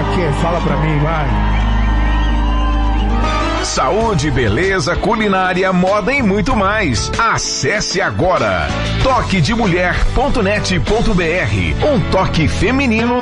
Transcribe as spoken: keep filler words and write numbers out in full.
Pra quê? Fala pra mim, vai. Saúde, beleza, culinária, moda e muito mais. Acesse agora toque de mulher ponto net ponto br. Um toque feminino